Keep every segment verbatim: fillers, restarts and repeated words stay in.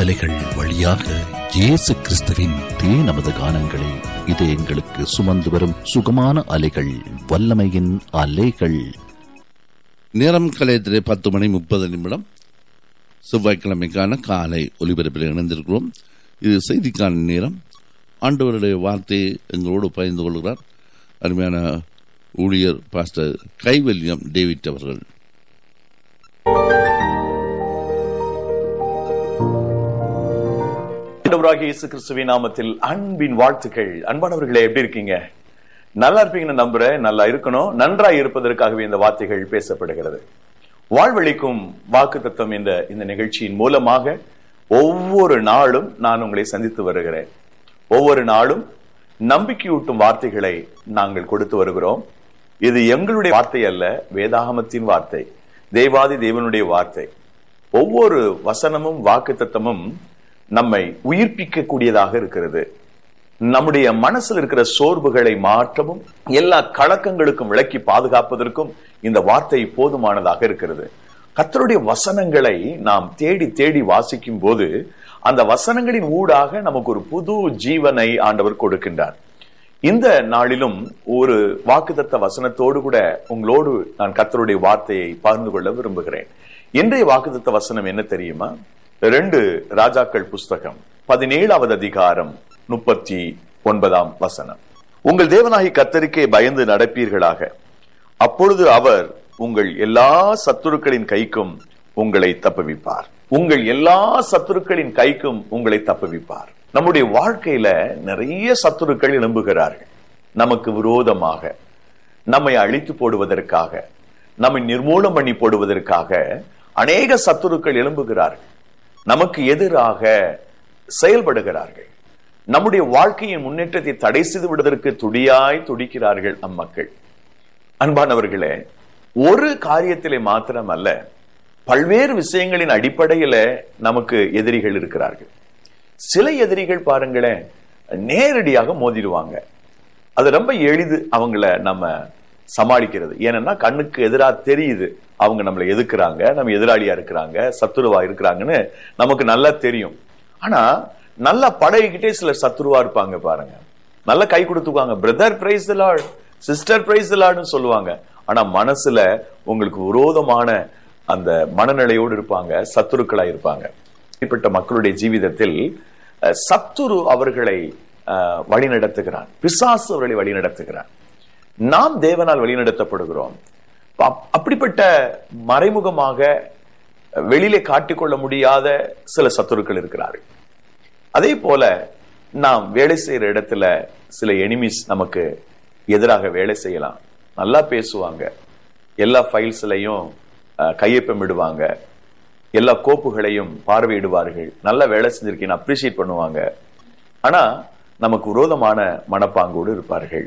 காற்றலைகள் வழியாக இயேசு கிறிஸ்துவின் தே நமது கானங்களை இது எங்களுக்கு சுமந்து வரும் சுகமான அலைகள், வல்லமையின் அலைகள். நேரம் கலையத்திலே பத்து மணி முப்பது நிமிடம் செவ்வாய்க்கிழமைக்கான காலை ஒலிபரப்பில் இணைந்திருக்கிறோம். இது செய்திக்கான நேரம். ஆண்டவருடைய வார்த்தையை எங்களோடு பகிர்ந்து கொள்கிறார் அருமையான ஊழியர் பாஸ்டர் கைவல்யம் டேவிட் அவர்கள். இயேசு கிறிஸ்துவின் நாமத்தில் அன்பின் வாழ்த்துக்கள். அன்பானவர்களே, எப்படி இருக்கீங்க? நல்லா இருப்பீங்கன்னு நம்புறேன். நல்லா இருக்கணும். நன்றாய் இருப்பதற்காகவே இந்த வார்த்தைகள் பேசப்படுகிறது. வாழ்வழிக்கும் வாக்குத்தத்தம் என்ற இந்த நிகழ்ச்சியின் மூலமாக ஒவ்வொரு நாளும் நான் உங்களை சந்தித்து வருகிறேன். ஒவ்வொரு நாளும் நம்பிக்கையூட்டும் வார்த்தைகளை நாங்கள் கொடுத்து வருகிறோம். இது எங்களுடைய வார்த்தை அல்ல, வேதாகமத்தின் வார்த்தை, தேவாதி தேவனுடைய வார்த்தை. ஒவ்வொரு வசனமும் வாக்குத்தத்தமும் நம்மை உயிர்ப்பிக்க கூடியதாக இருக்கிறது. நம்முடைய மனசில் இருக்கிற சோர்வுகளை மாற்றவும் எல்லா கலக்கங்களுக்கும் விலக்கி பாதுகாப்பதற்கும் இந்த வார்த்தை போதுமானதாக இருக்கிறது. கர்த்தருடைய வசனங்களை நாம் தேடி தேடி வாசிக்கும் போது அந்த வசனங்களின் ஊடாக நமக்கு ஒரு புது ஜீவனை ஆண்டவர் கொடுக்கின்றார். இந்த நாளிலும் ஒரு வாக்குத்தத்த வசனத்தோடு கூட உங்களோடு நான் கர்த்தருடைய வார்த்தையை பகிர்ந்து கொள்ள விரும்புகிறேன். இன்றைய வாக்குத்தத்த வசனம் என்ன தெரியுமா? ரெண்டு ராஜாக்கள் புஸ்தகம் பதினேழாவது அதிகாரம் முப்பத்தி ஒன்பதாம் வசனம். உங்கள் தேவனாகி கர்த்தருக்கே பயந்து நடப்பீர்களாக, அப்பொழுது அவர் உங்கள் எல்லா சத்துருக்களின் கைக்கும் உங்களை தப்புவிப்பார். உங்கள் எல்லா சத்துருக்களின் கைக்கும் உங்களை தப்புவிப்பார். நம்முடைய வாழ்க்கையில நிறைய சத்துருக்கள் எழும்புகிறார்கள். நமக்கு விரோதமாக, நம்மை அழித்து போடுவதற்காக, நம்மை நிர்மூலம் பண்ணி போடுவதற்காக அநேக சத்துருக்கள் எழும்புகிறார்கள். நமக்கு எதிராக செயல்படுகிறார்கள். நம்முடைய வாழ்க்கையின் முன்னேற்றத்தை தடை செய்து விடுவதற்கு துடியாய் துடிக்கிறார்கள் அம்மக்கள். அன்பானவர்களே, ஒரு காரியத்திலே மாத்திரம் அல்ல, பல்வேறு விஷயங்களின் அடிப்படையில நமக்கு எதிரிகள் இருக்கிறார்கள். சில எதிரிகள் பாருங்களேன், நேரடியாக மோதிடுவாங்க. அது ரொம்ப எளிது அவங்கள நம்ம சமாளிக்கிறது. ஏன்னா கண்ணுக்கு எதிராக தெரியுது அவங்க நம்மளை எதிர்க்கிறாங்க, நம்ம எதிராளியா இருக்கிறாங்க, சத்துருவா இருக்கிறாங்கன்னு நமக்கு நல்லா தெரியும். ஆனா நல்லா பழகிக்கிட்டே சிலர் சத்துருவா இருப்பாங்க பாருங்க. நல்லா கை கொடுத்துக்குவாங்க, brother praise the Lord, sister praise the லார்ட்னு சொல்லுவாங்க. ஆனா மனசுல உங்களுக்கு விரோதமான அந்த மனநிலையோடு இருப்பாங்க, சத்துருக்களா இருப்பாங்க. இப்படிப்பட்ட மக்களுடைய ஜீவிதத்தில் சத்துரு அவர்களை வழி நடத்துகிறான், பிசாசு அவர்களை வழி நடத்துகிறான். நாம் தேவனால் வழிநடத்தப்படுகிறோம். அப்படிப்பட்ட மறைமுகமாக வெளியிலே காட்டிக்கொள்ள முடியாத சில சத்துருக்கள் இருக்கிறார்கள். அதே போல நாம் வேலை செய்யற இடத்துல சில எனிமிஸ் நமக்கு எதிராக வேலை செய்யலாம். நல்லா பேசுவாங்க, எல்லா ஃபைல்ஸ்லையும் கையொப்பமிடுவாங்க, எல்லா கோப்புகளையும் பார்வையிடுவார்கள், நல்ல வேலை செஞ்சிருக்கீங்க அப்ரிசியேட் பண்ணுவாங்க. ஆனா நமக்கு விரோதமான மனப்பாங்கோடு இருப்பார்கள்.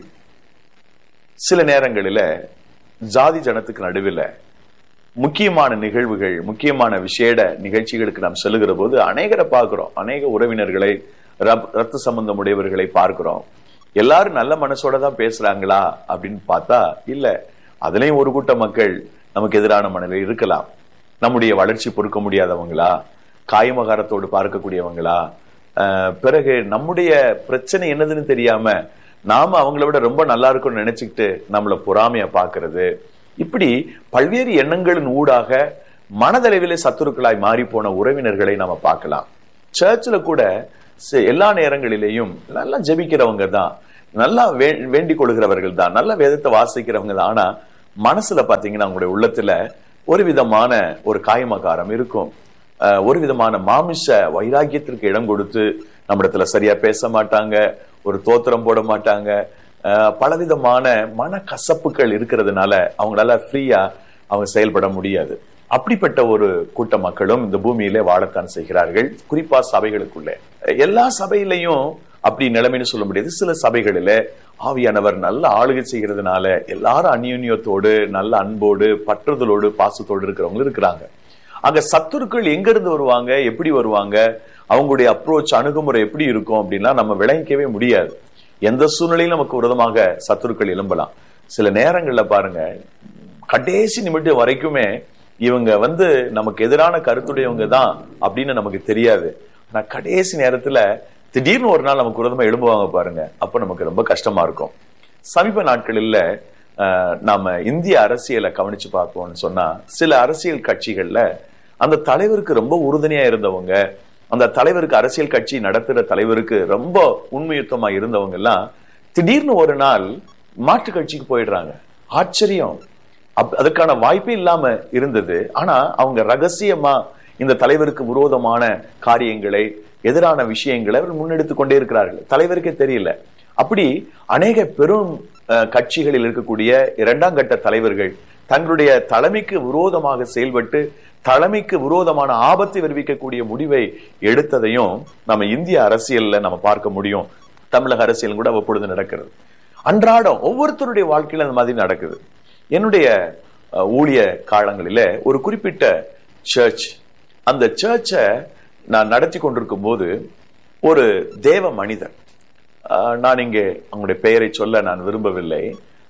சில நேரங்களில ஜாதி ஜனத்துக்கு நடுவில் முக்கியமான நிகழ்வுகள், முக்கியமான விசேட நிகழ்ச்சிகளுக்கு நாம் செல்லுகிற போது அநேகரை பார்க்கிறோம், அநேக உறவினர்களை, ரத்த சம்பந்தம் உடையவர்களை பார்க்கிறோம். எல்லாரும் நல்ல மனசோட தான் பேசுறாங்களா அப்படின்னு பார்த்தா இல்ல, அதுலயும் ஒரு கூட்ட மக்கள் நமக்கு எதிரான மனநிலை இருக்கலாம். நம்முடைய வளர்ச்சி பொறுக்க முடியாதவங்களா, காயமகாரத்தோடு பார்க்கக்கூடியவங்களா, பிறகு நம்முடைய பிரச்சனை என்னதுன்னு தெரியாம நாம அவங்கள விட ரொம்ப நல்லா இருக்கும்னு நினைச்சுக்கிட்டு நம்மள பொறாமைய பாக்குறது, இப்படி பல்வேறு எண்ணங்களின் ஊடாக மனதளவிலே சத்துருக்களாய் மாறி போன உறவினர்களை நாம பார்க்கலாம். சர்ச்சில் கூட எல்லா நேரங்களிலேயும் நல்லா ஜெபிக்கிறவங்க தான், நல்லா வேண்டிக் கொள்கிறவர்கள் தான், நல்ல வேதத்தை வாசிக்கிறவங்க தான். ஆனா மனசுல பாத்தீங்கன்னா அவங்களுடைய உள்ளத்துல ஒரு விதமான ஒரு காயமகாரம் இருக்கும். ஒரு விதமான மாமிச வைராக்கியத்திற்கு இடம் கொடுத்து நம்மிடத்துல சரியா பேச மாட்டாங்க, ஒரு தோத்திரம் போட மாட்டாங்க. பலவிதமான மன கசப்புகள் இருக்கிறதுனால அவங்களால ஃப்ரீயா அவங்க செயல்பட முடியாது. அப்படிப்பட்ட ஒரு கூட்ட மக்களும் இந்த பூமியிலே வாழத்தான் செய்கிறார்கள். குறிப்பா சபைகளுக்குள்ளே, எல்லா சபையிலையும் அப்படி நிலைமைன்னு சொல்ல முடியாது. சில சபைகளில ஆவியானவர் நல்ல ஆளுகை செய்கிறதுனால எல்லாரும் அந்யோன்யத்தோடு, நல்ல அன்போடு, பற்றுதலோடு, பாசத்தோடு இருக்கிறவங்க இருக்கிறாங்க. அங்க சத்துருக்கள் எங்க இருந்து வருவாங்க, எப்படி வருவாங்க, அவங்களுடைய அப்ரோச், அணுகுமுறை எப்படி இருக்கும் அப்படின்னா நம்ம விளங்கிக்கவே முடியாது. எந்த சூழ்நிலையும் நமக்கு விரோதமாக சத்துருக்கள் எழும்பலாம். சில நேரங்கள்ல பாருங்க, கடைசி நிமிடம் வரைக்குமே இவங்க வந்து நமக்கு எதிரான கருத்துடையவங்க தான் அப்படின்னு நமக்கு தெரியாது. நான் கடைசி நேரத்துல திடீர்னு ஒரு நாள் நமக்கு விரோதமா எழும்புவாங்க பாருங்க, அப்ப நமக்கு ரொம்ப கஷ்டமா இருக்கும். சமீப நாட்களில் நாம இந்திய அரசியலை கவனிச்சு பார்ப்போம்னு சொன்னா, சில அரசியல் கட்சிகள்ல அந்த தலைவருக்கு ரொம்ப உறுதுணையா இருந்தவங்க, அந்த தலைவருக்கு அரசியல் கட்சி நடத்துற தலைவருக்கு ரொம்ப உண்மையுத்தமா இருந்தவங்க எல்லாம் திடீர்னு ஒரு நாள் மாற்று கட்சிக்கு போயிடுறாங்க. ஆச்சரியம். அதுக்கான வாய்ப்பே இல்லாம இருந்தது. ஆனா அவங்க ரகசியமா இந்த தலைவருக்கு விரோதமான காரியங்களை, எதிரான விஷயங்களை அவர் முன்னெடுத்து கொண்டே இருக்கிறார்கள். தலைவருக்கே தெரியல. அப்படி அநேக பெரும் கட்சிகளில் இருக்கக்கூடிய இரண்டாம் கட்ட தலைவர்கள் தங்களுடைய தலைமைக்கு விரோதமாக செயல்பட்டு தலைமைக்கு விரோதமான ஆபத்தை விளைவிக்கக்கூடிய முடிவை எடுத்ததையும் நம்ம இந்திய அரசியல்ல நம்ம பார்க்க முடியும். தமிழக அரசியல் கூட அவ்வப்பொழுது நடக்கிறது. அன்றாடம் ஒவ்வொருத்தருடைய வாழ்க்கையில அந்த மாதிரி நடக்குது. என்னுடைய ஊழிய காலங்களில ஒரு குறிப்பிட்ட சர்ச், அந்த சர்ச்சை நான் நடத்தி கொண்டிருக்கும் போது ஒரு தேவ மனிதர், நான் இங்கே அவங்களுடைய பெயரை சொல்ல நான் விரும்பவில்லை,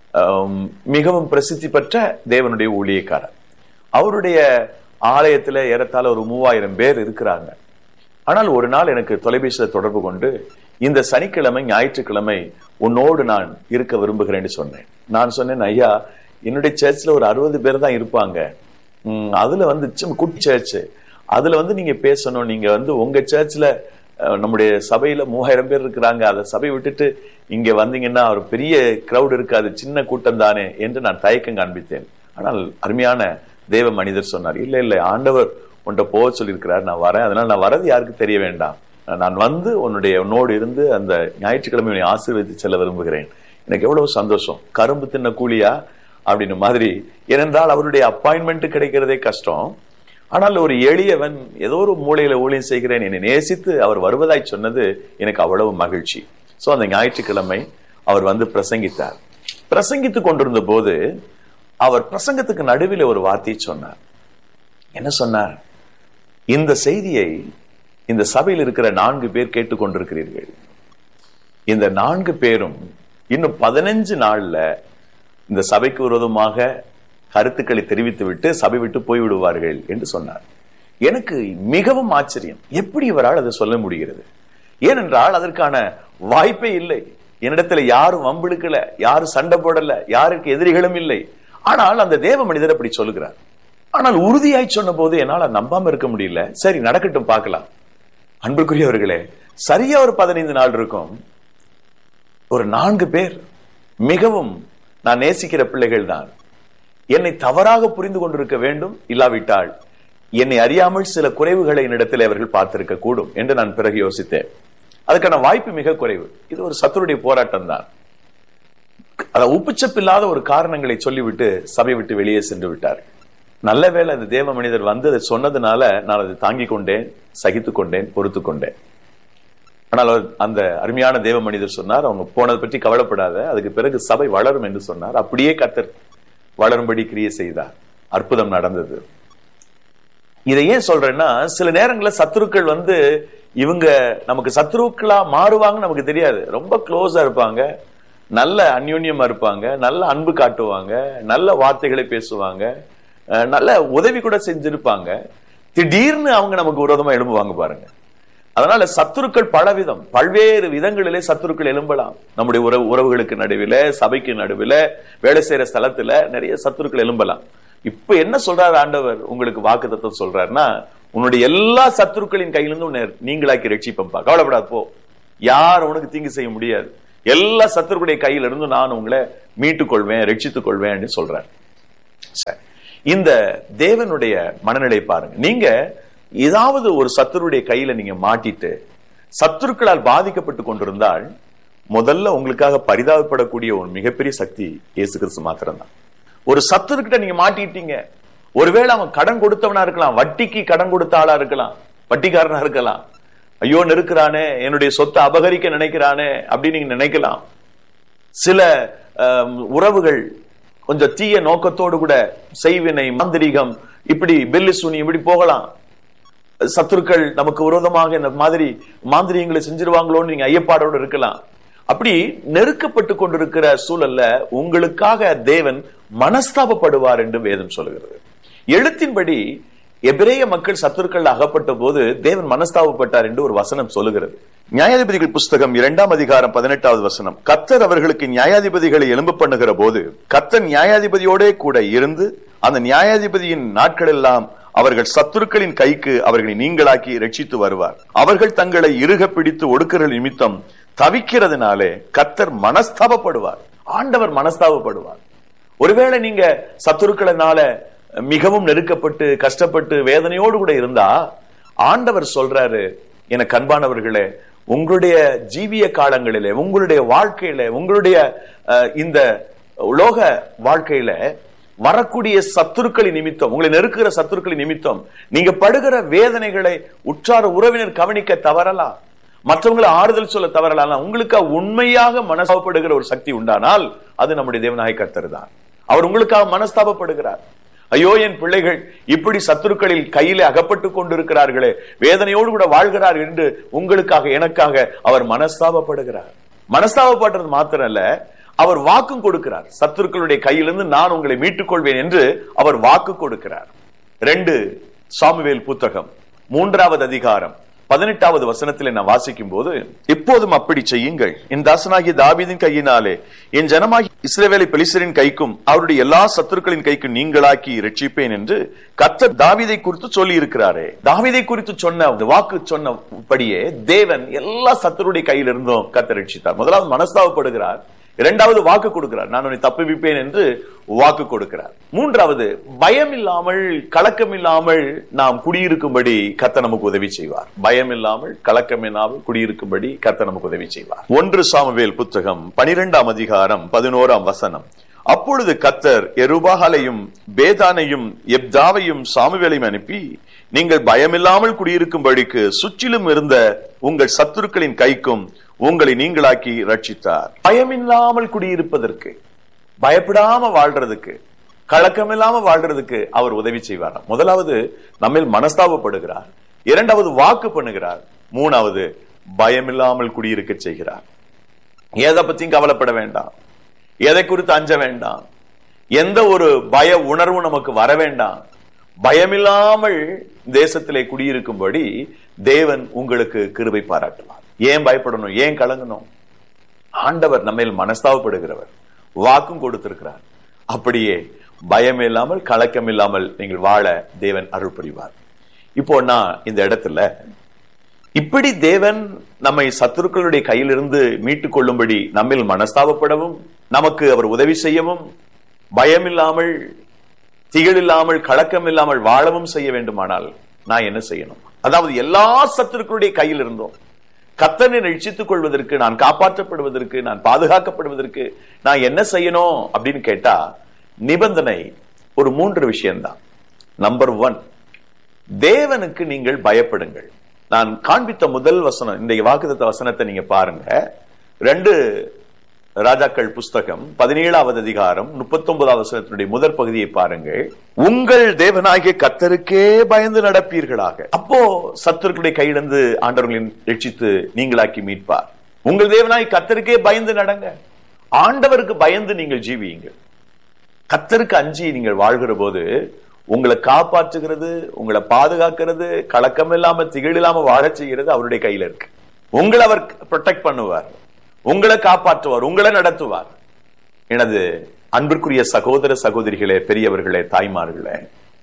மிகவும் பிரசித்தி பெற்ற தேவனுடைய ஊழியக்காரர். அவருடைய ஆலயத்துல ஏறத்தாழ ஒரு மூவாயிரம் பேர் இருக்கிறாங்க. ஆனால் ஒரு நாள் எனக்கு தொலைபேசியில் தொடர்பு கொண்டு, இந்த சனிக்கிழமை ஞாயிற்றுக்கிழமை உன்னோடு நான் இருக்க விரும்புகிறேன்னு சொன்னேன். நான் சொன்னேன், ஐயா என்னுடைய சர்ச்ல ஒரு அறுபது பேர் தான் இருப்பாங்க, உம் அதுல வந்து குட்டி சர்ச், அதுல வந்து நீங்க பேசணும், நீங்க வந்து உங்க சர்ச்ல நம்முடைய சபையில மூவாயிரம் பேர் இருக்கிறாங்க, அதை சபை விட்டுட்டு இங்க வந்தீங்கன்னா ஒரு பெரிய கிரௌட் இருக்காது, சின்ன கூட்டம் தானே என்று நான் தயக்கம் காண்பித்தேன். ஆனால் அருமையான தேவ மனிதர் சொன்னார், இல்ல இல்ல ஆண்டவர் உன்கிட்ட போக சொல்லியிருக்கிறார், நான் வரேன், அதனால நான் வரது யாருக்கு தெரிய வேண்டாம், நான் வந்து உன்னுடைய உன்னோடு இருந்து அந்த ஞாயிற்றுக்கிழமை ஆசீர்வதித்து செல்ல விரும்புகிறேன். எனக்கு எவ்வளவு சந்தோஷம். கரும்பு தின்ன கூலியா அப்படின்னு மாதிரி. ஏனென்றால் அவருடைய அப்பாயின்மெண்ட் கிடைக்கிறதே கஷ்டம். ஆனால் ஒரு எளியவன் ஏதோ ஒரு மூலையில ஊழியம் செய்கிறேன் என்னை நேசித்து அவர் வருவதாய் சொன்னது எனக்கு அவ்வளவு மகிழ்ச்சி. சோ அந்த ஞாயிற்றுக்கிழமை அவர் வந்து பிரசங்கித்தார். பிரசங்கித்து கொண்டிருந்த போது அவர் பிரசங்கத்துக்கு நடுவில் ஒரு வார்த்தையை சொன்னார். என்ன சொன்னார்? இந்த செய்தியை இந்த சபையில் இருக்கிற நான்கு பேர் கேட்டுக்கொண்டிருக்கிறீர்கள். இந்த நான்கு பேரும் இன்னும் பதினஞ்சு நாள்ல இந்த சபைக்கு விரோதமாக கருத்துக்களை தெரிவித்து விட்டு சபை விட்டு போய்விடுவார்கள் என்று சொன்னார். எனக்கு மிகவும் ஆச்சரியம், எப்படி இவரால் அதை சொல்ல முடிகிறது? ஏனென்றால் அதற்கான வாய்ப்பே இல்லை. என்னிடத்துல யாரும் வம்பிழுக்கல, யாரும் சண்டை போடல, யாருக்கு எதிரிகளும் இல்லை. ஆனால் அந்த தேவ மனிதர் அப்படி சொல்லுகிறார். ஆனால் உறுதியாய் சொன்ன போது என்னால் நம்பாம இருக்க முடியல. சரி நடக்கட்டும், பார்க்கலாம். அன்புக்குரியவர்களே, சரியா ஒரு பதினைந்து நாள் இருக்கும், ஒரு நான்கு பேர் மிகவும் நான் நேசிக்கிற பிள்ளைகள் தான் என்னை தவறாக புரிந்து கொண்டிருக்க வேண்டும், இல்லாவிட்டால் என்னை அறியாமல் சில குறைவுகளை என்னிடத்தில் அவர்கள் பார்த்திருக்க கூடும் என்று நான் பிறகு யோசித்தேன். அதுக்கான வாய்ப்பு மிக குறைவு. இது ஒரு சத்துருடைய போராட்டம் தான். அத உப்புச்சப்பில்லாத ஒரு காரணங்களை சொல்லிவிட்டு சபை விட்டு வெளியே சென்று விட்டார். நல்ல வேளை அந்த தேவ மனிதர் வந்து அதை சொன்னதுனால நான் அதை தாங்கிக் கொண்டேன், சகித்துக் கொண்டேன், பொறுத்து கொண்டேன். ஆனால் அந்த அருமையான தேவ மனிதர் சொன்னார், அவங்க போனதை பற்றி கவலைப்படாத, அதுக்கு பிறகு சபை வளரும் என்று சொன்னார். அப்படியே கர்த்தர் வளரும்படி கிரியை செய்தார். அற்புதம் நடந்தது. இதை ஏன் சொல்றேன்னா, சில நேரங்களில் சத்துருக்கள் வந்து இவங்க நமக்கு சத்துருக்களா மாறுவாங்க நமக்கு தெரியாது. ரொம்ப க்ளோஸா இருப்பாங்க, நல்ல அந்யோன்யமா இருப்பாங்க, நல்ல அன்பு காட்டுவாங்க, நல்ல வார்த்தைகளை பேசுவாங்க, நல்ல உதவி கூட செஞ்சிருப்பாங்க. திடீர்னு அவங்க நமக்கு விரோதமா எழும்புவாங்க பாருங்க. அதனால சத்துருக்கள் பலவிதம், பல்வேறு விதங்களிலே சத்துருக்கள் எழும்பலாம். நம்முடைய உறவு உறவுகளுக்கு நடுவில், சபைக்கு நடுவில், வேலை செய்யற ஸ்தலத்துல நிறைய சத்துருக்கள் எழும்பலாம். இப்ப என்ன சொல்றாரு ஆண்டவர்? உங்களுக்கு வாக்கு தத்துவம் சொல்றாருன்னா, உன்னுடைய எல்லா சத்துருக்களின் கையிலிருந்து உன்னை நீங்களாக்கி ரட்சிப்பம்பா, கவலைப்படாது போ, யார் உனக்கு தீங்கு செய்ய முடியாது, எல்லா சத்துருக்களுடைய கையில இருந்து நான் உங்களை மீட்டுக் கொள்வேன், ரட்சித்துக் கொள்வேன் சொல்றார். சரி, இந்த தேவனுடைய மனநிலை பாருங்க. நீங்க ஏதாவது ஒரு சத்துருடைய கையில நீங்க மாட்டிட்டு சத்துருக்களால் பாதிக்கப்பட்டு கொண்டிருந்தால், முதல்ல உங்களுக்காக பரிதாபப்படக்கூடிய ஒரு மிகப்பெரிய சக்தி இயேசு கிறிஸ்து மாத்திரம்தான். ஒரு சத்துருக்கிட்ட நீங்க மாட்டிட்டீங்க, ஒருவேளை அவன் கடன் கொடுத்தவனா இருக்கலாம், வட்டிக்கு கடன் கொடுத்த ஆளா இருக்கலாம், வட்டிக்காரனா இருக்கலாம். ஐயோ நெருக்கிறானே, என்னுடைய சொத்தை அபகரிக்க நினைக்கிறானே அப்படின்னு நீங்க நினைக்கலாம். சில உறவுகள் கொஞ்சம் தீய நோக்கத்தோடு கூட செய்வினை, மாந்திரிகம், இப்படி பெல்லி சூனி இப்படி போகலாம். சத்துருக்கள் நமக்கு விரோதமாக இந்த மாதிரி மாந்திரியங்களை செஞ்சிருவாங்களோன்னு நீங்க ஐயப்பாடோடு இருக்கலாம். அப்படி நெருக்கப்பட்டு கொண்டிருக்கிற சூழல்ல உங்களுக்காக தேவன் மனஸ்தாபப்படுவார் என்று வேதம் சொல்லுகிறது. எழுத்தின்படி எபிரேய மக்கள் சத்துருக்கள் அகப்பட்ட போது தேவன் மனஸ்தாபப்பட்டார் என்று ஒரு வசனம் சொல்லுகிறது. நியாயாதிபதிகள் புஸ்தகம் இரண்டாம் அதிகாரம் பதினெட்டாவது வசனம், கர்த்தர் அவர்களுக்கு நியாயாதிபதிகளை எழும்ப பண்ணுகிற போது கர்த்தர் நியாயாதிபதியோட கூட இருந்து அந்த நியாயாதிபதியின் நாட்கள் எல்லாம் அவர்கள் சத்துருக்களின் கைக்கு அவர்களை நீங்களாக்கி ரட்சித்து வருவார். அவர்கள் தங்களை இறுக பிடித்து ஒடுக்குற நிமித்தம் தவிக்கிறதுனாலே கர்த்தர் மனஸ்தாபப்படுவார். ஆண்டவர் மனஸ்தாபப்படுவார். ஒருவேளை நீங்க சத்துருக்களினால மிகவும் நெருக்கப்பட்டு கஷ்டப்பட்டு வேதனையோடு கூட இருந்தா ஆண்டவர் சொல்றாரு, எனக்கு அன்பானவர்களே, உங்களுடைய ஜீவிய காலங்களிலே, உங்களுடைய வாழ்க்கையில, உங்களுடைய இந்த உலோக வாழ்க்கையில வரக்கூடிய சத்துருக்களின் நிமித்தம், உங்களை நெருக்குகிற சத்துருக்களின் நிமித்தம் நீங்க படுகிற வேதனைகளை உற்றார உறவினர் கவனிக்க தவறலாம், மற்றவங்களை ஆறுதல் சொல்ல தவறலாம். உங்களுக்கு உண்மையாக மனஸ்தாபப்படுகிற ஒரு சக்தி உண்டானால் அது நம்முடைய தேவனாகிய கர்த்தர் தான். அவர் உங்களுக்காக மனஸ்தாபப்படுகிறார். ஐயோ, என் பிள்ளைகள் இப்படி சத்துருக்களில் கையிலே அகப்பட்டு கொண்டிருக்கிறார்களே, வேதனையோடு கூட வாழ்கிறார் என்று உங்களுக்காக எனக்காக அவர் மனஸ்தாபப்படுகிறார். மனஸ்தாபப்படுறது மாத்திரம் அல்ல, அவர் வாக்கும் கொடுக்கிறார். சத்துருக்களுடைய கையிலிருந்து நான் உங்களை மீட்டுக் கொள்வேன் என்று அவர் வாக்கு கொடுக்கிறார். ரெண்டு சாமுவேல் புத்தகம் மூன்றாவது அதிகாரம் பதினெட்டாவது வசனத்தில் நான் வாசிக்கும் போது, இப்போதும் அப்படி செய்யுங்கள், என் தாசனாகிய தாவீதின் கையினாலே என் ஜனமாகி இஸ்ரவேலை பெலிஸ்தரின் கைக்கும் அவருடைய எல்லா சத்துருக்களின் கைக்கும் நீங்களாக்கி ரட்சிப்பேன் என்று கர்த்தர் தாவீதை குறித்து சொல்லி இருக்கிறாரே. தாவீதை குறித்து சொன்ன வாக்கு சொன்னபடியே தேவன் எல்லா சத்துருடைய கையிலிருந்தும் கர்த்தர் ரட்சித்தார். முதலாவது மனஸ்தாபப்படுகிறார், இரண்டாவது வாக்கு கொடுக்கிறார், நான் உன்னை தப்புவிப்பேன் என்று வாக்கு கொடுக்கிறார். மூன்றாவது பயம் இல்லாமல் கலக்கம் இல்லாமல் நாம் குடியிருக்கும்படி கர்த்தர் நமக்கு உதவி செய்வார். பயம் இல்லாமல் கலக்கம் இல்லாமல் குடியிருக்கும்படி கர்த்தர் நமக்கு உதவி செய்வார். ஒன்று சாமுவேல் புத்தகம் பனிரெண்டாம் அதிகாரம் பதினோராம் வசனம், அப்பொழுது கர்த்தர் யெருபாகாலையும் பேதானையும் எப்தாவையும் சாமுவேலையும் அனுப்பி, நீங்கள் பயமில்லாமல் குடியிருக்கும்படிக்கு சுற்றிலும் இருந்த உங்கள் சத்துருக்களின் கைக்கும் உங்களை நீங்களாக்கி ரட்சித்தார். பயமில்லாமல் குடியிருப்பதற்கு, பயப்படாம வாழ்றதுக்கு, கலக்கம் இல்லாம வாழ்றதுக்கு அவர் உதவி செய்வார். முதலாவது நம்மில் மனஸ்தாபப்படுகிறார், இரண்டாவது வாக்கு பண்ணுகிறார், மூணாவது பயமில்லாமல் குடியிருக்க செய்கிறார். எதை பத்தியும் கவலைப்பட வேண்டாம், எதை குறித்து அஞ்ச வேண்டாம், எந்த ஒரு பய உணர்வு நமக்கு வர வேண்டாம். பயமில்லாமல் தேசத்திலே குடியிருக்கும்படி தேவன் உங்களுக்கு கிருபை பாராட்டுவார். ஏன் பயப்படணும், ஏன் கலங்கணும்? ஆண்டவர் நம்மையில் மனஸ்தாபப்படுகிறவர், வாக்கும் கொடுத்திருக்கிறார். அப்படியே பயம் இல்லாமல் கலக்கம் இல்லாமல் நீங்கள் வாழ தேவன் அருள் புரிவார். இப்போ நான் இந்த இடத்துல இப்படி தேவன் நம்மை சத்துருக்களுடைய கையிலிருந்து மீட்டுக் கொள்ளும்படி நம்மில் மனஸ்தாபப்படவும் நமக்கு அவர் உதவி செய்யவும் பயம் இல்லாமல் திகில் இல்லாமல் கலக்கம் இல்லாமல் வாழவும் செய்ய வேண்டுமானால் நான் என்ன செய்யணும்? அதாவது எல்லா சத்துருக்களுடைய கையில் இருந்தோம் கர்த்தரை ரட்சித்துக் கொள்வதற்கு, நான் காப்பாற்றப்படுவதற்கு, நான் பாதுகாக்கப்படுவதற்கு நான் என்ன செய்யணும் அப்படின்னு கேட்டா நிபந்தனை ஒரு மூன்று விஷயம்தான். நம்பர் ஒன், தேவனுக்கு நீங்கள் பயப்படுங்கள். நான் காண்பித்த முதல் வசனம், இந்த வாக்குத்தத்த வசனத்தை நீங்க பாருங்க. ரெண்டு ராஜாக்கள் புஸ்தகம் பதினேழாவது அதிகாரம் முப்பத்தி ஒன்பதாவது வசனத்தினுடைய முதற் பகுதியை பாருங்கள். உங்கள் தேவனாகிய கர்த்தருக்கே பயந்து நடப்பீர்களாக. அப்போ சத்துருக்களுடைய கையிலிருந்து ஆண்டவர்களின் ரட்சித்து நீங்களாக்கி மீட்பார். உங்கள் தேவனாகிய கர்த்தருக்கே பயந்து நடங்க. ஆண்டவருக்கு பயந்து நீங்கள் ஜீவியுங்கள். கர்த்தருக்கு அஞ்சி நீங்கள் வாழ்கிற போது உங்களை காப்பாற்றுகிறது, உங்களை பாதுகாக்கிறது, கலக்கம் இல்லாம திகில் இல்லாம வாழ செய்கிறது அவருடைய கையில இருக்கு. உங்களை அவர் ப்ரொடெக்ட் பண்ணுவார், உங்களை காப்பாற்றுவார், உங்களை நடத்துவார். எனது அன்பிற்குரிய சகோதர சகோதரிகளே, பெரியவர்களே, தாய்மார்களே,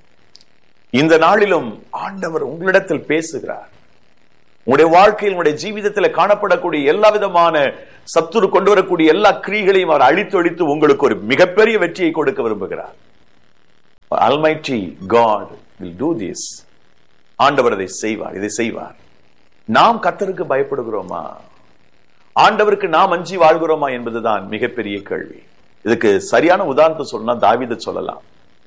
இந்த நாளிலும் ஆண்டவர் உங்களிடத்தில் பேசுகிறார். உங்களுடைய வாழ்க்கையில், உங்களுடைய ஜீவிதத்தில் காணப்படக்கூடிய எல்லா விதமான சத்துரு கொண்டு வரக்கூடிய எல்லா கிரியைகளையும் அவர் அழித்து ஒழித்து உங்களுக்கு ஒரு மிகப்பெரிய வெற்றியை கொடுக்க விரும்புகிறார். Almighty God will do this. ஆண்டவர் இதை செய்வார், இதை செய்வார். நாம் கர்த்தருக்கு பயப்படுகிறோமா? ஆண்டவருக்கு நாம் அஞ்சி வாழ்கிறோமா என்பதுதான் மிகப்பெரிய கேள்வி. இதுக்கு சரியான உதாரணத்தை சொன்னா தாவீதை சொல்லலாம்.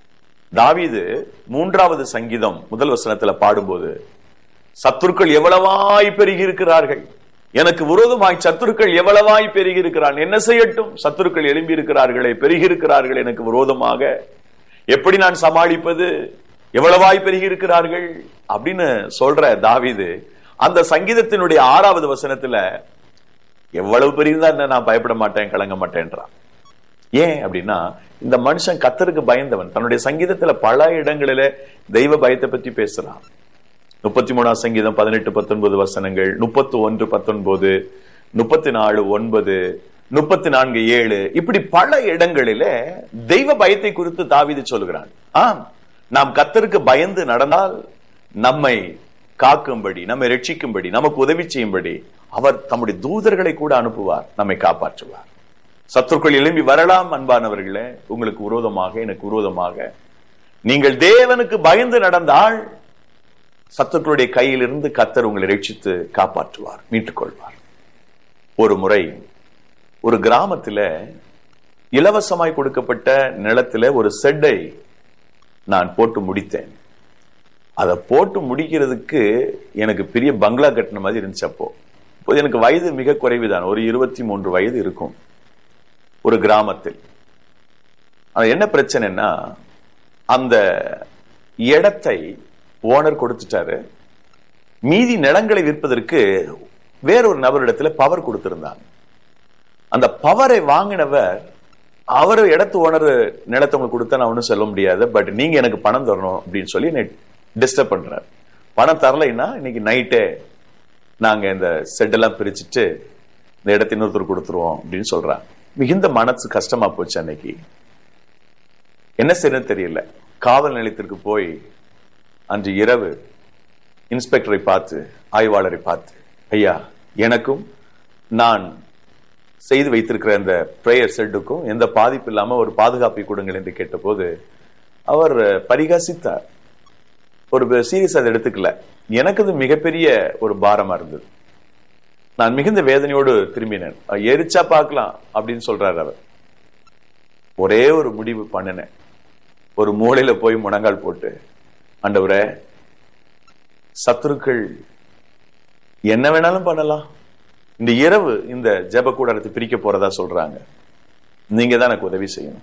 தாவீது மூன்றாவது சங்கீதம் முதல் வசனத்துல பாடும்போது, சத்துருக்கள் எவ்வளவாய் பெருகி இருக்கிறார்கள், எனக்கு விரோதமாய் சத்துருக்கள் எவ்வளவாய் பெருகி இருக்கிறார்கள், என்ன செய்யட்டும், சத்துருக்கள் எழும்பி இருக்கிறார்களே, பெருகி இருக்கிறார்கள் எனக்கு விரோதமாக, எப்படி நான் சமாளிப்பது, எவ்வளவாய் பெருகி இருக்கிறார்கள் அப்படின்னு சொல்ற தாவீது அந்த சங்கீதத்தினுடைய ஆறாவது வசனத்துல எவ்வளவு பெரியதா நான் பயப்பட மாட்டேன், கலங்க மாட்டேன்றான். ஏன் அப்படின்னா இந்த மனுஷன் கர்த்தருக்கு பயந்தவன். தன்னுடைய சங்கீதத்துல பல இடங்களில தெய்வ பயத்தை பற்றி பேசுறான். முப்பத்தி மூணாம் சங்கீதம் பதினெட்டு பத்தொன்பது வசனங்கள், முப்பத்தி ஒன்று பத்தொன்பது, முப்பத்தி நாலு ஒன்பது, முப்பத்தி நான்கு ஏழு, இப்படி பல இடங்களில தெய்வ பயத்தை குறித்து தாவீது சொல்கிறான். ஆம், நாம் கர்த்தருக்கு பயந்து நடந்தால் நம்மை காக்கும்படி, நம்மை ரட்சிக்கும்படி, நமக்கு உதவி செய்யும்படி அவர் தம்முடைய தூதர்களை கூட அனுப்புவார், நம்மை காப்பாற்றுவார். சத்துருக்கள் எழும்பி வரலாம் அன்பானவர்களே, உங்களுக்கு விரோதமாக, எனக்கு விரோதமாக. நீங்கள் தேவனுக்கு பயந்து நடந்தால் சத்துருக்களுடைய கையிலிருந்து கர்த்தர் உங்களை ரட்சித்து காப்பாற்றுவார், மீட்டுக் கொள்வார். ஒரு முறை ஒரு கிராமத்துல இலவசமாய் கொடுக்கப்பட்ட நிலத்துல ஒரு செட்டை நான் போட்டு முடித்தேன். அதை போட்டு முடிக்கிறதுக்கு எனக்கு பெரிய பங்களா கட்டின மாதிரி இருந்துச்சு. அப்போ இப்போது எனக்கு வயது மிக குறைவுதான், ஒரு இருபத்தி மூன்று வயது இருக்கும். ஒரு கிராமத்தில் என்ன பிரச்சனைன்னா, அந்த இடத்தை ஓனர் கொடுத்துட்டாரு. மீதி நிலங்களை விற்பதற்கு வேறொரு நபரிடத்துல பவர் கொடுத்திருந்தாங்க. அந்த பவரை வாங்கினவர் அவர் இடத்து ஓனர் நிலத்தை உங்களுக்கு கொடுத்தா நான் ஒன்றும் சொல்ல முடியாது, பட் நீங்க எனக்கு பணம் தரணும் அப்படின்னு சொல்லி டிஸ்டர்ப் பண்றாரு. பணம் தரலைன்னா இன்னைக்கு நைட்டே நாங்க இந்த செட்டெல்லாம் பிரிச்சுட்டு இந்த இடத்தை இன்னொருத்தர் கொடுத்துருவோம் அப்படின்னு சொல்றாங்க. மிகுந்த மனசு கஷ்டமா போச்சு. அன்னைக்கு என்ன செய்யணும்னு தெரியல. காவல் நிலையத்திற்கு போய் அன்று இரவு இன்ஸ்பெக்டரை பார்த்து, ஆய்வாளரை பார்த்து, ஐயா எனக்கும் நான் செய்து வைத்திருக்கிற அந்த பிரேயர் செட்டுக்கும் எந்த பாதிப்பு இல்லாம ஒரு பாதுகாப்பை கொடுங்கள் என்று கேட்ட போது அவர் பரிகாசித்தார். ஒரு சீரியஸ் அதை எடுத்துக்கல. எனக்கு அது மிகப்பெரிய ஒரு பாரமா இருந்தது. நான் மிகுந்த வேதனையோடு திரும்பினேன். எரிச்சா பார்க்கலாம் அப்படின்னு சொல்றாரு அவர். ஒரே ஒரு முடிவு பண்ணினேன். ஒரு மூலையில போய் முழங்கால் போட்டு, ஆண்டவரே, சத்துருக்கள் என்ன வேணாலும் பண்ணலாம், இந்த இரவு இந்த ஜெப கூடாரத்தை பிரிக்க போறதா சொல்றாங்க, நீங்க தான் எனக்கு உதவி செய்யணும்.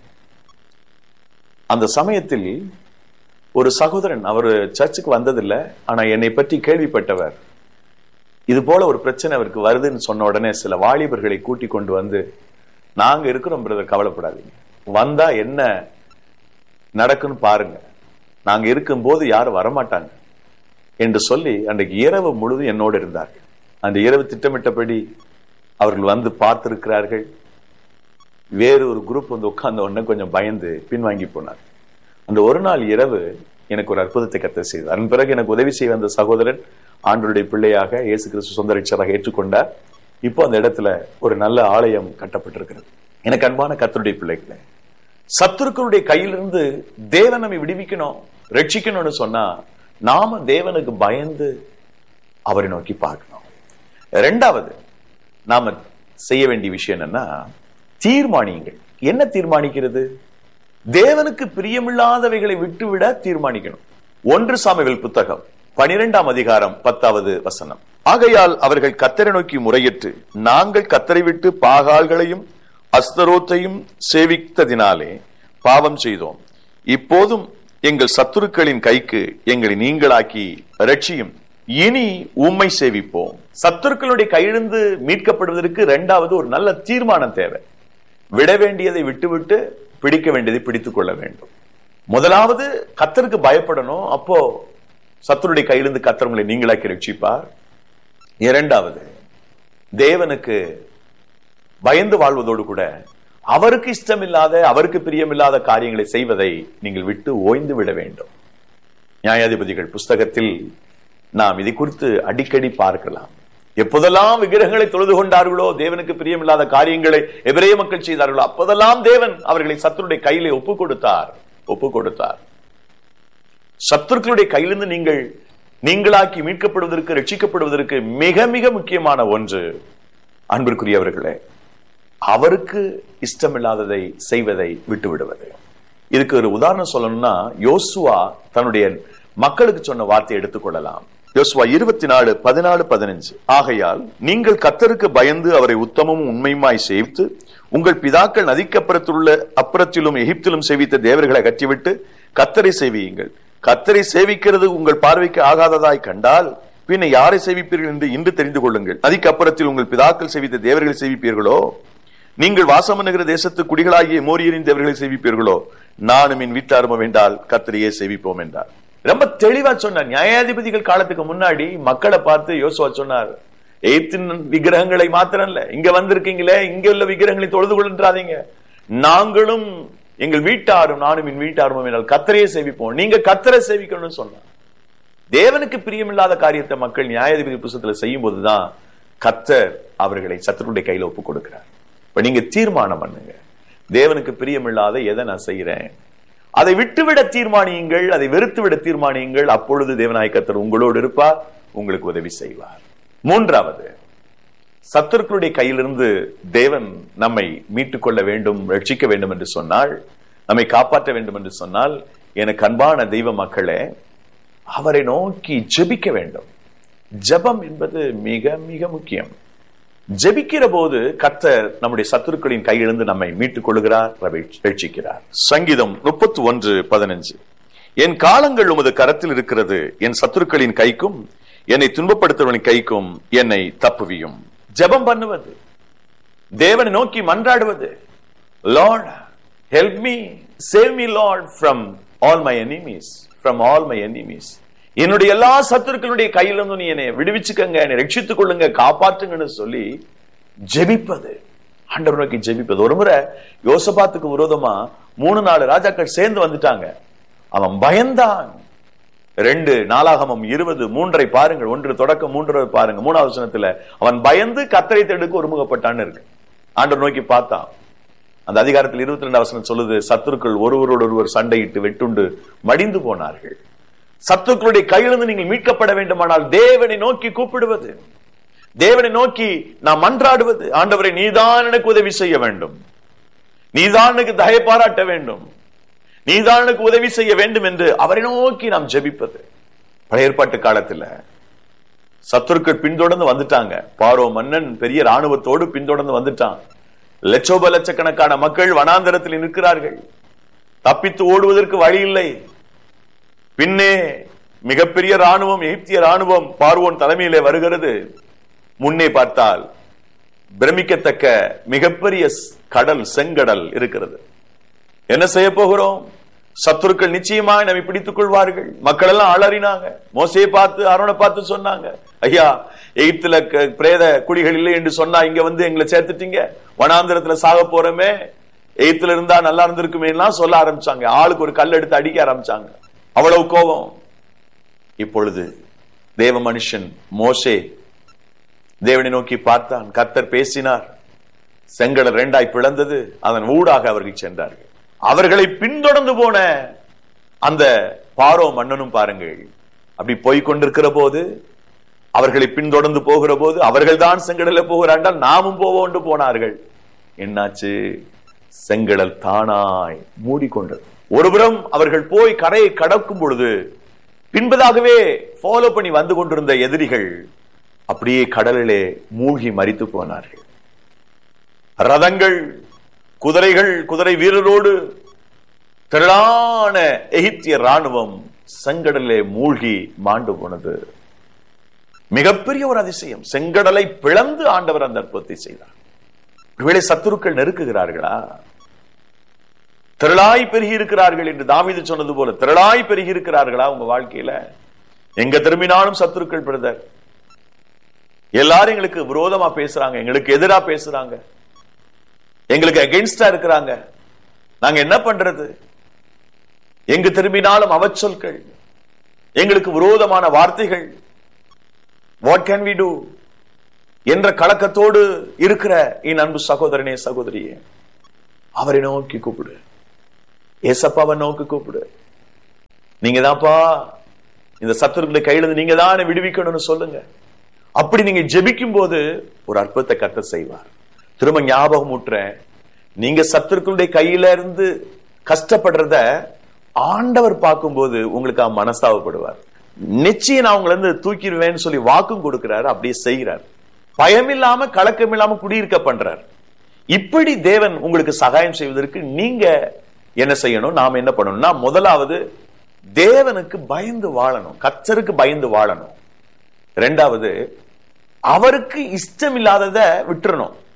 அந்த சமயத்தில் ஒரு சகோதரன், அவர் சர்ச்சுக்கு வந்ததில்லை, ஆனா என்னை பற்றி கேள்விப்பட்டவர், இது போல ஒரு பிரச்சனை அவருக்கு வருதுன்னு சொன்ன உடனே சில வாலிபர்களை கூட்டி கொண்டு வந்து, நாங்க இருக்கிறோம் பிரதர், கவலைப்படாதீங்க, வந்தா என்ன நடக்குன்னு பாருங்க, நாங்க இருக்கும் போது யாரும் வரமாட்டாங்க என்று சொல்லி அன்றைக்கு இரவு முழுதும் என்னோடு இருந்தார்கள். அந்த இரவு திட்டமிட்டபடி அவர்கள் வந்து பார்த்திருக்கிறார்கள். வேறு ஒரு குரூப் வந்து உட்கார்ந்த உடனே கொஞ்சம் பயந்து பின்வாங்கி போனார். அந்த ஒரு நாள் இரவு எனக்கு ஒரு அற்புதத்தை கர்த்தர் செய்தார். அதன் பிறகு எனக்கு உதவி செய்ய வந்த சகோதரன் ஆண்டவருடைய பிள்ளையாக இயேசு கிறிஸ்து சொந்த ரட்சகராக ஏற்றுக்கொண்டார். இப்போ அந்த இடத்துல ஒரு நல்ல ஆலயம் கட்டப்பட்டிருக்கிறது. எனக்கு அன்பான கர்த்தருடைய பிள்ளைகளே, சத்துருக்களுடைய கையிலிருந்து தேவன் நம்மை விடுவிக்கணும், ரட்சிக்கணும்னு சொன்னா நாம தேவனுக்கு பயந்து அவரை நோக்கி பார்க்கணும். இரண்டாவது நாம செய்ய வேண்டிய விஷயம் என்னன்னா, தீர்மானியுங்கள். என்ன தீர்மானிக்கிறது? தேவனுக்கு பிரியமில்லாதவைகளை விட்டுவிட தீர்மானிக்கணும். ஒன்று சாமுவேல் புத்தகம் பனிரெண்டாம் அதிகாரம் பத்தாவது வசனம். ஆகையால் அவர்கள் கர்த்தரை நோக்கி முறையிட்டு, நாங்கள் கர்த்தரை விட்டு பாகால்களையும் அஸ்தரோத்தையும் சேவித்ததினாலே பாவம் செய்தோம். இப்போதும் எங்கள் சத்துருக்களின் கைக்கு எங்களை நீங்களாக்கி ரட்சியும், இனி உம்மை சேவிப்போம். சத்துருக்களுடைய கையிலிருந்து மீட்கப்படுவதற்கு இரண்டாவது ஒரு நல்ல தீர்மானம் தேவை. விட வேண்டியதை விட்டுவிட்டு பிடிக்க வேண்டியதை பிடித்துக் கொள்ள வேண்டும். முதலாவது கர்த்தருக்கு பயப்படணும். அப்போ சத்துருடைய கையிலிருந்து கர்த்தர் உங்களை நீங்களாக்கி ரட்சிப்பார். இரண்டாவது, தேவனுக்கு பயந்து வாழ்வதோடு கூட அவருக்கு இஷ்டமில்லாத, அவருக்கு பிரியமில்லாத காரியங்களை செய்வதை நீங்கள் விட்டு ஓய்ந்து விட வேண்டும். நியாயாதிபதிகள் புஸ்தகத்தில் நாம் இதை குறித்து அடிக்கடி பார்க்கலாம். எப்போதெல்லாம் விக்கிரகங்களை தொழுது கொண்டார்களோ, தேவனுக்கு பிரியமில்லாத காரியங்களை எபிரேய மக்கள் செய்தார்களோ, அப்போதெல்லாம் தேவன் அவர்களை சத்துருடைய கையிலே ஒப்பு கொடுத்தார் ஒப்பு கொடுத்தார் சத்துருக்களுடைய கையிலிருந்து நீங்கள் நீங்களாக்கி மீட்கப்படுவதற்கு, ரட்சிக்கப்படுவதற்கு மிக மிக முக்கியமான ஒன்று, அன்பிற்குரியவர்களே, அவருக்கு இஷ்டமில்லாததை செய்வதை விட்டுவிடுவது. இதுக்கு ஒரு உதாரணம் சொல்லணும்னா, யோசுவா தன்னுடைய மக்களுக்கு சொன்ன வார்த்தையை எடுத்துக்கொள்ளலாம். யோசுவா இருபத்தி நாலு பதினாலு பதினஞ்சு. ஆகையால் நீங்கள் கர்த்தருக்கு பயந்து அவரை உத்தமமும் உண்மையுமாய் சேவித்து, உங்கள் பிதாக்கள் நதிக்கப்புறத்திலுள்ள அப்புறத்திலும் எகிப்திலும் சேவித்த தேவர்களை அகற்றிவிட்டு கர்த்தரை சேவியுங்கள். கர்த்தரை சேவிக்கிறது உங்கள் பார்வைக்கு ஆகாததாய் கண்டால் பின்ன யாரை சேவிப்பீர்கள் என்று இன்று தெரிந்து கொள்ளுங்கள். நதிக்கு அப்புறத்தில் உங்கள் பிதாக்கள் சேவித்த தேவர்களை சேவிப்பீர்களோ, நீங்கள் வாசம் பண்ணுகிற தேசத்து குடிகளாகிய மோரியரின் தேவர்களை சேவிப்பீர்களோ, நானும் என் வீட்டாருமோ வேண்டால் கர்த்தரையே சேவிப்போம் என்றார். ரொம்ப தெளிவா சொன்னார். நியாயாதிபதிகள் காலத்துக்கு முன்னாடி மக்களை பார்த்து யோசுவா சொன்னார், எய்த்தின் விக்கிரகங்களை மாத்திரம் இல்ல, இங்க வந்திருக்கீங்களே, இங்க உள்ள விக்கிரகங்களை தொழுது கொள்ளாதீங்க, நாங்களும் எங்கள் வீட்டாரும் நானும் என் வீட்டாரும் என்றால் கர்த்தரையே சேவிப்போம், நீங்க கர்த்தரை சேவிக்கணும்னு சொன்னார். தேவனுக்கு பிரியமில்லாத காரியத்தை மக்கள் நியாயாதிபதி புத்தகத்துல செய்யும் போதுதான் கர்த்தர் அவர்களை சத்துருடைய கையில ஒப்பு கொடுக்கிறார். இப்ப நீங்க தீர்மானம் பண்ணுங்க, தேவனுக்கு பிரியமில்லாத எதை நான் செய்யறேன், அதை விட்டுவிட தீர்மானியுங்கள், அதை வெறுத்துவிட தீர்மானியுங்கள். அப்பொழுது தேவனாய் கர்த்தர் உங்களோடு இருப்பார், உங்களுக்கு உதவி செய்வார். மூன்றாவது, சத்துருக்களுடைய கையிலிருந்து தேவன் நம்மை மீட்டுக் கொள்ள வேண்டும், ரட்சிக்க வேண்டும் என்று சொன்னால், நம்மை காப்பாற்ற வேண்டும் என்று சொன்னால், எனக்கு அன்பான தெய்வ மக்களே, அவரை நோக்கி ஜெபிக்க வேண்டும். ஜெபம் என்பது மிக மிக முக்கியம். ஜெபிக்கிற போது கர்த்தர் நம்முடைய சத்துருக்களின் கையிலிருந்து நம்மை மீட்டுக் கொள்கிறார், ரட்சிக்கிறார். சங்கீதம் முப்பத்தி ஒன்று பதினஞ்சு, என் காலங்கள் உமது கரத்தில் இருக்கிறது, என் சத்துருக்களின் கைக்கும் என்னை துன்பப்படுத்துவனின் கைக்கும் என்னை தப்புவியும். ஜெபம் பண்ணுவது, தேவனை நோக்கி மன்றாடுவது, Lord help me, save me Lord from all my enemies, from all my enemies. என்னுடைய எல்லா சத்துருக்களுடைய கையிலிருந்து நீ என்னை விடுவிச்சுக்கங்க, என்னை ரட்சித்துக் கொள்ளுங்க, காப்பாற்றுங்கன்னு சொல்லி ஜெபிப்பது, ஆண்டவர் நோக்கி ஜெபிப்பது. ஒரு முறை யோசபாத்துக்கு விரோதமா மூணு நாலு ராஜாக்கள் சேர்ந்து வந்துட்டாங்க. அவன் பயந்தான். ரெண்டு நாளாகமம் இருபது மூன்றை பாருங்கள், ஒன்று தொடக்கம் மூன்றை பாருங்க. மூணாவது வசனத்துல அவன் பயந்து கர்த்தரை தேடுக்கு ஒருமுகப்பட்டான்னு இருக்கு. ஆண்டவர் நோக்கி பார்த்தான். அந்த அதிகாரத்தில் இருபத்தி ரெண்டு வசனம் சொல்லுது, சத்துருக்கள் ஒருவரோடு ஒருவர் சண்டையிட்டு வெட்டுண்டு மடிந்து போனார்கள். சத்துருக்களுடைய கையிலிருந்து நீங்கள் மீட்கப்பட வேண்டுமானால் தேவனை நோக்கி கூப்பிடுவது, தேவனை நோக்கி நாம் மன்றாடுவது, ஆண்டவரை நீதான் எனக்கு உதவி செய்ய வேண்டும், நீதான் எனக்கு தயை பாராட்ட வேண்டும், நீதான் எனக்கு உதவி செய்ய வேண்டும் என்று அவரை நோக்கி நாம் ஜெபிப்பது. பழைய ஏற்பாட்டு காலத்துல சத்துருக்கள் பின்தொடர்ந்து வந்துட்டாங்க. பார்வோ மன்னன் பெரிய ராணுவத்தோடு பின்தொடர்ந்து வந்துட்டான். லட்சோப லட்சக்கணக்கான மக்கள் வனாந்தரத்தில் நிற்கிறார்கள். தப்பித்து ஓடுவதற்கு வழி இல்லை. பின்னே மிகப்பெரிய ராணுவம், எகிப்திய ராணுவம் பார்வோன் தலைமையிலே வருகிறது. முன்னே பார்த்தால் பிரமிக்கத்தக்க மிகப்பெரிய கடல், செங்கடல் இருக்கிறது. என்ன செய்ய போகிறோம்? சத்துருக்கள் நிச்சயமாக நம்மை பிடித்துக் கொள்வார்கள். மக்கள் எல்லாம் அலறினாங்க. மோசையை பார்த்து ஆரோனை பார்த்து சொன்னாங்க, ஐயா எகிப்துல பிரேத குடிகள் இல்லை என்று சொன்னா இங்க வந்து எங்களை சேர்த்துட்டீங்க, வனாந்திரத்துல சாக போறமே, எகிப்துல இருந்தா நல்லா இருந்திருக்குமே எல்லாம் சொல்ல ஆரம்பிச்சாங்க. ஆளுக்கு ஒரு கல் எடுத்து அடிக்க ஆரம்பிச்சாங்க. அவ்வளவு கோபம். இப்பொழுது தேவ மனுஷன் மோசே தேவனை நோக்கி பார்த்தான். கர்த்தர் பேசினார். செங்கடல் இரண்டாய் பிளந்தது. அதன் ஊடாக அவர்கள் சென்றார்கள். அவர்களை பின்தொடர்ந்து போன அந்த பார்வோ மன்னனும் பாருங்கள், அப்படி போய்கொண்டிருக்கிற போது, அவர்களை பின்தொடர்ந்து போகிற போது, அவர்கள் தான் செங்கடல போகிறார்கள், நாமும் போவோம் போனார்கள். என்னாச்சு? செங்கடல் தானாய் மூடிக்கொண்டது. ஒருபுறம் அவர்கள் போய் கரையை கடக்கும் பொழுது பின்பதாகவே ஃபாலோ பண்ணி வந்து கொண்டிருந்த எதிரிகள் அப்படியே கடலிலே மூழ்கி மரித்து போனார்கள். ரதங்கள், குதிரைகள், குதிரை வீரரோடு திரளான எகிப்திய ராணுவம் செங்கடலே மூழ்கி மாண்டு போனது. மிகப்பெரிய ஒரு அதிசயம். செங்கடலை பிளந்து ஆண்டவர் அந்த அற்புதத்தை செய்தார். ஒருவேளை சத்துருக்கள் நெருக்குகிறார்களா? திரளாய் பெருகி இருக்கிறார்கள் என்று தாவீது சொன்னது போல திரளாய் பெருகி இருக்கிறார்களா உங்க வாழ்க்கையில? எங்க திரும்பினாலும் சத்துருக்கள் பிரதர். எல்லாரும் எங்களுக்கு விரோதமா பேசுறாங்க, எங்களுக்கு எதிரா பேசுறாங்க, எங்களுக்கு அகென்ஸ்டா இருக்கிறாங்க. நாங்க என்ன பண்றது? எங்கு திரும்பினாலும் அவச்சொற்கள், எங்களுக்கு விரோதமான வார்த்தைகள். வாட் கேன் வி டு என்ற கலக்கத்தோடு இருக்கிற என் அன்பு சகோதரனே, சகோதரியே, அவரை நோக்கி கூப்பிடு. ஏசப்பாவை நோக்கி கூப்பிடு. நீங்க தான்ப்பா இந்த சத்துருக்களை கையிலிருந்து நீங்க தான் விடுவிக்கணும்னு சொல்லுங்க. அப்படி நீங்க ஜெபிக்கும் போது ஒரு அற்புதத்தை கர்த்தர் செய்வார். திரும்ப ஞாபகம் ஊட்டுறேன், நீங்க சத்துருக்களுடைய கையில இருந்து கஷ்டப்படுறத ஆண்டவர் பார்க்கும்போது உங்களுக்கு மனஸ்தாபப்படுவார். நிச்சயம் நான் உங்களை இருந்து தூக்கிடுவேன்னு சொல்லி வாக்கும் கொடுக்கிறாரு, அப்படியே செய்கிறார். பயம் இல்லாம கலக்கம் இல்லாம குடியிருக்க பண்றார். இப்படி தேவன் உங்களுக்கு சகாயம் செய்வதற்கு நீங்க என்ன செய்யணும்? நாம என்ன பண்ணணும்னா, முதலாவது தேவனுக்கு பயந்து வாழணும், கர்த்தருக்கு பயந்து வாழணும். இரண்டாவது அவருக்கு இஷ்டம் இல்லாதத விட்டுறணும்.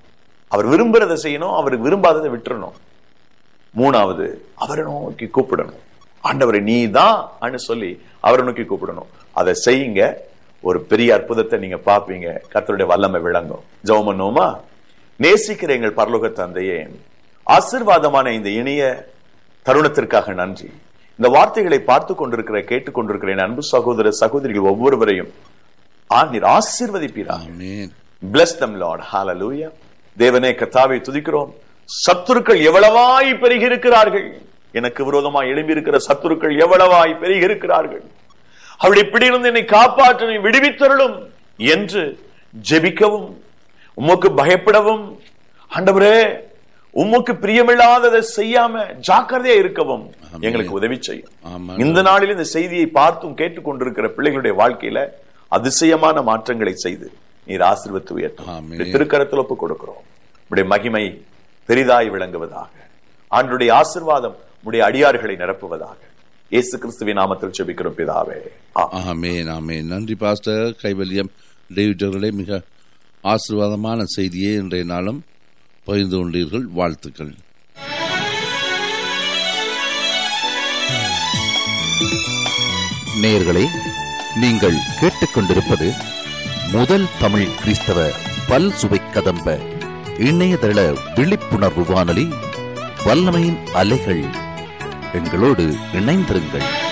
அவர் விரும்புறதை செய்யணும், அவருக்கு விரும்பாததை விட்டுறணும். மூணாவது, அவரை நோக்கி கூப்பிடணும். ஆண்டவரை நீ தான் சொல்லி அவரை நோக்கி கூப்பிடணும். அதை செய்யுங்க, ஒரு பெரிய அற்புதத்தை நீங்க பார்ப்பீங்க. கர்த்தருடைய வல்லமை விளங்கும். ஜெபம் பண்ணுவோமா? நேசிக்கிற எங்கள் பரலோக தந்தையே, ஆசீர்வாதமான இந்த இனிய தருணத்திற்காக நன்றி. இந்த வார்த்தைகளை பார்த்து கொண்டிருக்கிற கேட்டுக் கொண்டிருக்கிற என் அன்பு சகோதர சகோதரிகள் ஒவ்வொருவரையும் நீர் ஆசீர்வதிப்பீராக. Bless them, Lord. Hallelujah. தேவனே, கர்த்தாவை துதிக்கிறோம். சத்துருக்கள் எவ்வளவாய் பெருகி இருக்கிறார்கள், எனக்கு விரோதமாய் எழும்பி இருக்கிற சத்துருக்கள் எவ்வளவாய் பெருகி இருக்கிறார்கள். அவருடைய பிடியிலிருந்து என்னை காப்பாற்ற விடுவித்தருளும் என்று ஜெபிக்கவும், உமக்கு பயப்படவும், ஆண்டவரே உமக்கு பிரியமில்லாததை செய்யாம ஜாக்கிரதையா இருக்கவும் எங்களுக்கு உதவி செய்யும். இந்த நாளில் இந்த செய்தியை பார்த்தும் கேட்டுக் கொண்டிருக்கிற பிள்ளைகளுடைய வாழ்க்கையில அதிசயமான மாற்றங்களை செய்து நீர் ஆசீர்வதித்து உயர்த்தும். திருக்கரத்தில் ஒப்புக் கொடுக்கிறோம். உடைய மகிமை பெரிதாய் விளங்குவதாக. ஆண்டவருடைய ஆசீர்வாதம் உடைய அடியார்களை நிரப்புவதாக. இயேசு கிறிஸ்துவின் நாமத்தில் ஜெபிக்கிறோம் பிதாவே. ஆமென், ஆமென். நன்றி பாஸ்டர் கைவல்யம் டேவிட் அவர்களே. மிக ஆசீர்வாதமான செய்தியை இன்றைய நாளும் பகிர்ந்து கொண்டீர்கள். வாழ்த்துக்கள். நேயர்களே, நீங்கள் கேட்டுக்கொண்டிருப்பது முதல் தமிழ் கிறிஸ்தவ பல் சுவை கதம்ப இணையதள விழிப்புணர்வு வானொலி வல்லமையின் அலைகள். எங்களோடு இணைந்திருங்கள்.